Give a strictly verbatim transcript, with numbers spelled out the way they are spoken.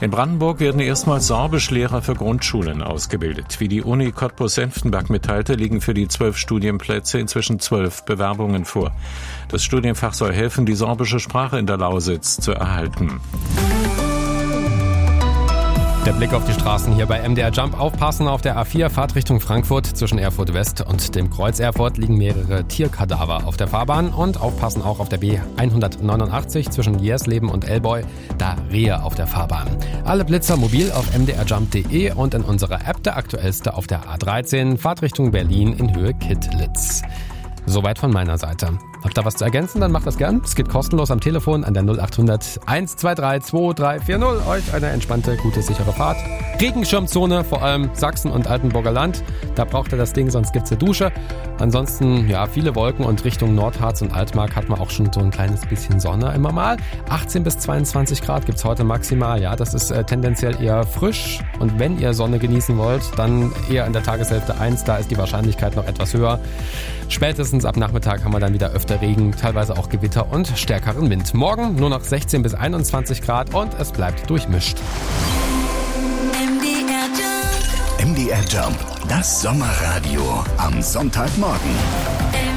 In Brandenburg werden erstmals Sorbischlehrer für Grundschulen ausgebildet. Wie die Uni Cottbus-Senftenberg mitteilte, liegen für die zwölf Studienplätze inzwischen zwölf Bewerbungen vor. Das Studienfach soll helfen, die sorbische Sprache in der Lausitz zu erhalten. Der Blick auf die Straßen hier bei M D R Jump. Aufpassen auf der A vier, Fahrt Richtung Frankfurt. Zwischen Erfurt West und dem Kreuz Erfurt liegen mehrere Tierkadaver auf der Fahrbahn. Und aufpassen auch auf der B hundertneunundachtzig zwischen Jersleben und Elboy. Da Rehe auf der Fahrbahn. Alle Blitzer mobil auf m d r jump punkt d e und in unserer App der aktuellste auf der A dreizehn. Fahrt Richtung Berlin in Höhe Kittlitz. Soweit von meiner Seite. Habt ihr was zu ergänzen, dann macht das gern. Es geht kostenlos am Telefon an der null acht hundert eins zwei drei zwei drei vier null. Euch eine entspannte, gute, sichere Fahrt. Regenschirmzone, vor allem Sachsen und Altenburger Land. Da braucht ihr das Ding, sonst gibt's eine Dusche. Ansonsten, ja, viele Wolken und Richtung Nordharz und Altmark hat man auch schon so ein kleines bisschen Sonne immer mal. achtzehn bis zweiundzwanzig Grad gibt's heute maximal. Ja, das ist äh, tendenziell eher frisch. Und wenn ihr Sonne genießen wollt, dann eher in der Tageshälfte eins. Da ist die Wahrscheinlichkeit noch etwas höher. Spätestens ab Nachmittag haben wir dann wieder öfter Regen, teilweise auch Gewitter und stärkeren Wind. Morgen nur noch sechzehn bis einundzwanzig Grad und es bleibt durchmischt. M D R Jump, das Sommerradio am Sonntagmorgen.